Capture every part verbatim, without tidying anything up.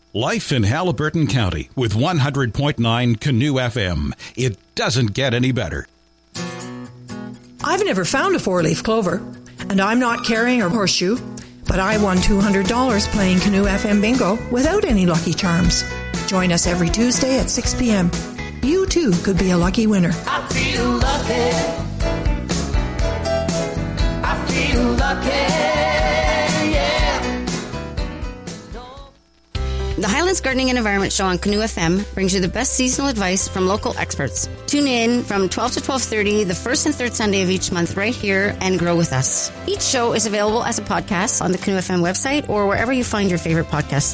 Life in Haliburton County with one hundred point nine Canoe F M. It doesn't get any better. I've never found a four-leaf clover, and I'm not carrying a horseshoe, but I won two hundred dollars playing Canoe F M Bingo without any Lucky Charms. Join us every Tuesday at six p.m. You, too, could be a lucky winner. I feel lucky. I feel lucky. The Highlands Gardening and Environment Show on Canoe F M brings you the best seasonal advice from local experts. Tune in from twelve to twelve thirty the first and third Sunday of each month right here and grow with us. Each show is available as a podcast on the Canoe F M website or wherever you find your favorite podcasts.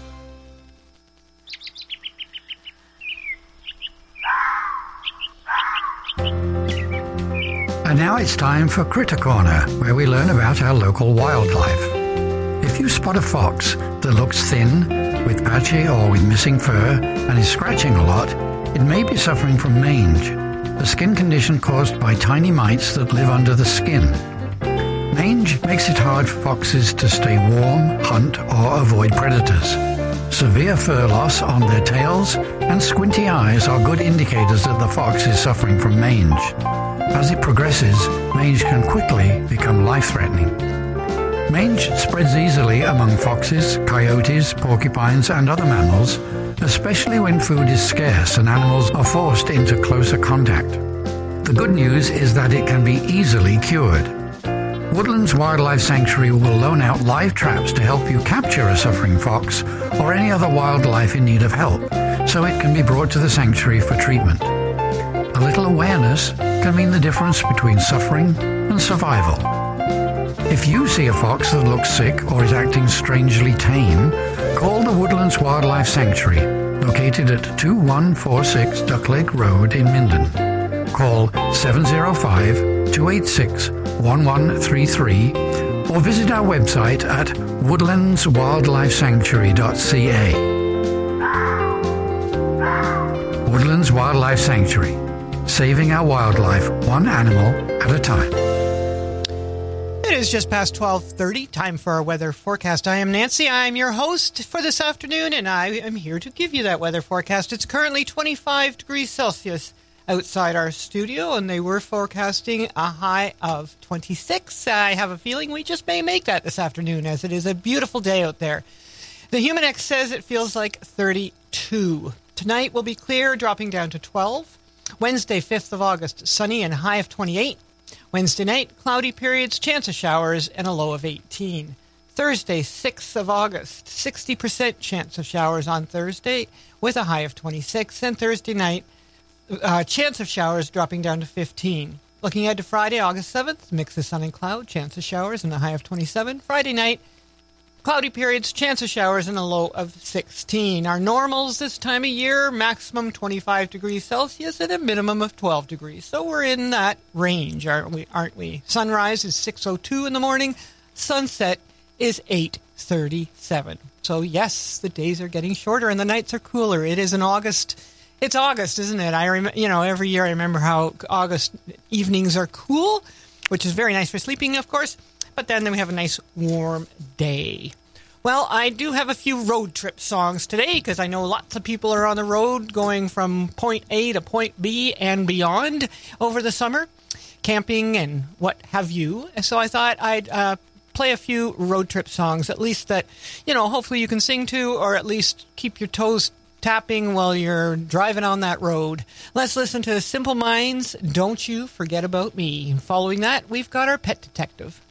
And now it's time for Critter Corner, where we learn about our local wildlife. If you spot a fox that looks thin, with patchy or with missing fur, and is scratching a lot, it may be suffering from mange, a skin condition caused by tiny mites that live under the skin. Mange makes it hard for foxes to stay warm, hunt, or avoid predators. Severe fur loss on their tails and squinty eyes are good indicators that the fox is suffering from mange. As it progresses, mange can quickly become life-threatening. Mange spreads easily among foxes, coyotes, porcupines, and other mammals, especially when food is scarce and animals are forced into closer contact. The good news is that it can be easily cured. Woodlands Wildlife Sanctuary will loan out live traps to help you capture a suffering fox or any other wildlife in need of help, so it can be brought to the sanctuary for treatment. A little awareness can mean the difference between suffering and survival. If you see a fox that looks sick or is acting strangely tame, call the Woodlands Wildlife Sanctuary, located at two one four six Duck Lake Road in Minden. Call seven oh five, two eight six, one one three three or visit our website at woodlands wildlife sanctuary dot c a. Woodlands Wildlife Sanctuary, saving our wildlife one animal at a time. It is just past twelve thirty, time for our weather forecast. I am Nancy. I am your host for this afternoon, and I am here to give you that weather forecast. It's currently twenty-five degrees Celsius outside our studio, and they were forecasting a high of twenty-six. I have a feeling we just may make that this afternoon, as it is a beautiful day out there. The Humidex says it feels like thirty-two. Tonight will be clear, dropping down to twelve. Wednesday, fifth of August, sunny and high of twenty-eight. Wednesday night, cloudy periods, chance of showers, and a low of eighteen. Thursday, sixth of August, sixty percent chance of showers on Thursday with a high of twenty-six. And Thursday night, uh, chance of showers dropping down to fifteen. Looking ahead to Friday, August seventh, mix of sun and cloud, chance of showers, and a high of twenty-seven. Friday night, cloudy periods, chance of showers, and a low of sixteen. Our normals this time of year, maximum twenty-five degrees Celsius and a minimum of twelve degrees. So we're in that range, aren't we? Aren't we? Sunrise is six oh two in the morning. Sunset is eight thirty-seven. So yes, the days are getting shorter and the nights are cooler. It is in August. It's August, isn't it? I rem- you know, every year I remember how August evenings are cool, which is very nice for sleeping, of course. But then, then we have a nice warm day. Well, I do have a few road trip songs today because I know lots of people are on the road going from point A to point B and beyond over the summer, camping and what have you. So I thought I'd uh, play a few road trip songs, at least that, you know, hopefully you can sing to, or at least keep your toes tapping while you're driving on that road. Let's listen to Simple Minds, Don't You Forget About Me. Following that, we've got our Pet Detective.